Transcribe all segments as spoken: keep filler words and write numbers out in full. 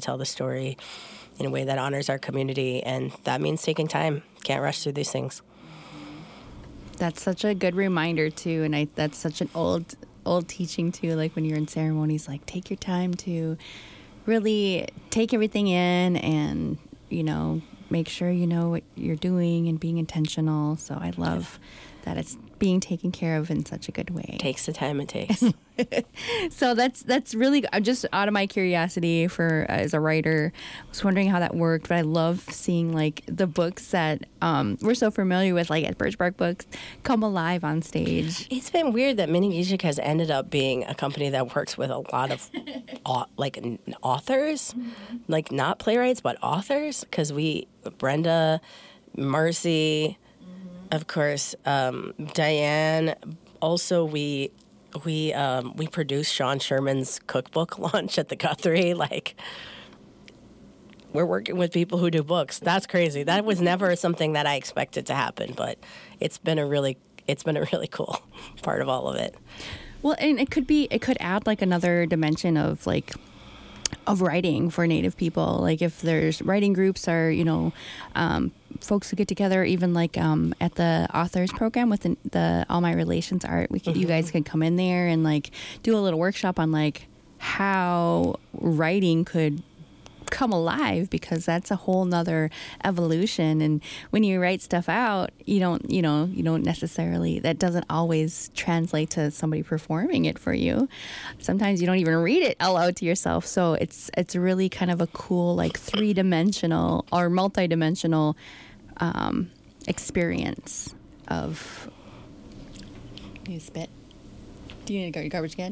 tell the story in a way that honors our community, and that means taking time. Can't rush through these things. That's such a good reminder too, and I that's such an old old teaching too. Like when you're in ceremonies, like take your time to really take everything in, and you know, make sure you know what you're doing and being intentional. So I love that it's being taken care of in such a good way. Takes the time it takes. So that's that's really just out of my curiosity for uh, as a writer. I was wondering how that worked, but I love seeing like the books that um, we're so familiar with, like at Birch Bark Books, come alive on stage. It's been weird that Mini Gizik has ended up being a company that works with a lot of au- like n- authors, like not playwrights but authors, because we Brenda, Mercy, of course, um, Diane. Also, we. We um, we produced Sean Sherman's cookbook launch at the Guthrie. Like, we're working with people who do books. That's crazy. That was never something that I expected to happen, but it's been a really it's been a really cool part of all of it. Well, and it could be it could add like another dimension of like of writing for Native people. Like if there's writing groups or you know. Um, folks who get together, even like um, at the authors program with the, the All My Relations Art, we could, mm-hmm. you guys could come in there and like do a little workshop on like how writing could come alive, because that's a whole nother evolution. And when you write stuff out, you don't, you know, you don't necessarily, that doesn't always translate to somebody performing it for you. Sometimes you don't even read it aloud to yourself. So it's, it's really kind of a cool, like three dimensional or multi-dimensional um, experience of, you spit. Do you need to go to your garbage can?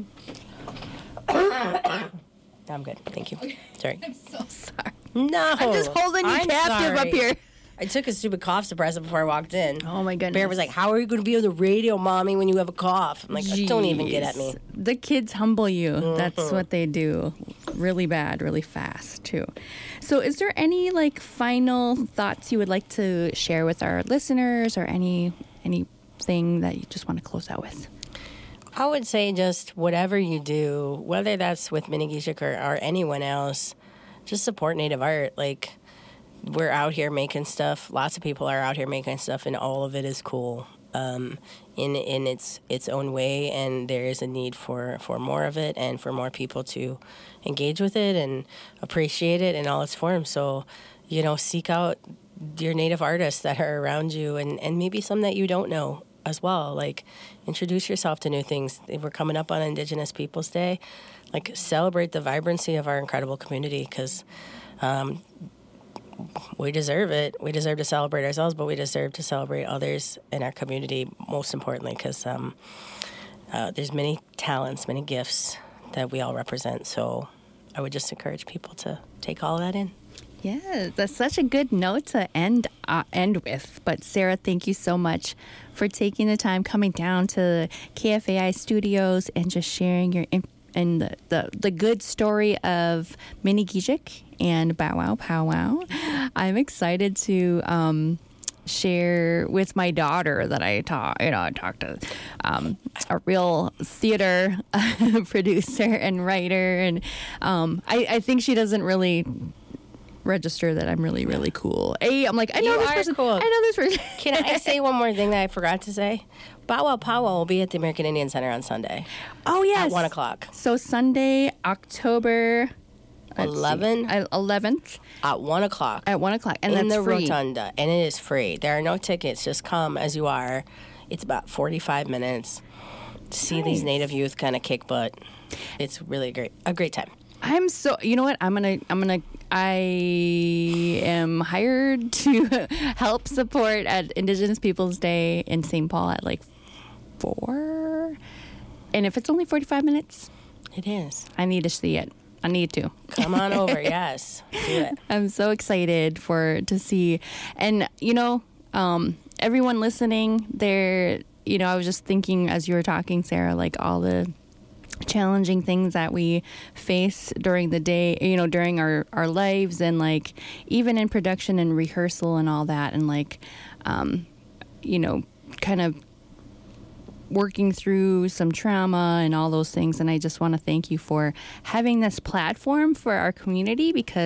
I'm good. Thank you. Sorry. I'm so sorry. No. I'm just holding you I'm captive sorry. up here. I took a stupid cough suppressor before I walked in. Oh, my goodness. Bear was like, how are you going to be on the radio, Mommy, when you have a cough? I'm like, Jeez. Don't even get at me. The kids humble you. Mm-hmm. That's what they do. Really bad, really fast, too. So is there any, like, final thoughts you would like to share with our listeners, or any anything that you just want to close out with? I would say just whatever you do, whether that's with Mini Gizik or, or anyone else, just support Native art. Like, we're out here making stuff. Lots of people are out here making stuff, and all of it is cool um, in in its its own way. And there is a need for, for more of it, and for more people to engage with it and appreciate it in all its forms. So, you know, seek out your Native artists that are around you, and, and maybe some that you don't know as well. Like, introduce yourself to new things. If we're coming up on Indigenous Peoples Day, like, celebrate the vibrancy of our incredible community, because um, we deserve it. We deserve to celebrate ourselves, but we deserve to celebrate others in our community, most importantly, because um, uh, there's many talents, many gifts that we all represent. So I would just encourage people to take all of that in. Yeah, that's such a good note to end uh, end with. But Sarah, thank you so much for taking the time, coming down to K F A I Studios, and just sharing your in- and the, the the good story of Mini Gizik and Bow Wow Powwow. I'm excited to um, share with my daughter that I talk, you know, I talked to um, a real theater producer and writer, and um, I, I think she doesn't really register that I'm really, really cool. A, I'm like, I know you this are person. Cool. I know this person. Can I say one more thing that I forgot to say? Bow Wow Powwow will be at the American Indian Center on Sunday. Oh, yes. At one o'clock. So Sunday, October eleventh. eleventh. At one o'clock. At one o'clock. And in that's the free. Rotunda. And it is free. There are no tickets. Just come as you are. It's about forty-five minutes to see nice. These Native youth kind of kick butt. It's really a great, a great time. I'm so, you know what? I'm going to, I'm going to, I am hired to help support at Indigenous Peoples Day in Saint Paul at like four. And if it's only forty-five minutes, it is. I need to see it. I need to. Come on over. Yes. Do it. I'm so excited for, to see. And, you know, um, everyone listening there, you know, I was just thinking as you were talking, Sarah, like all the challenging things that we face during the day, you know, during our, our lives, and like even in production and rehearsal and all that, and like, um, you know, kind of working through some trauma and all those things. And I just want to thank you for having this platform for our community, because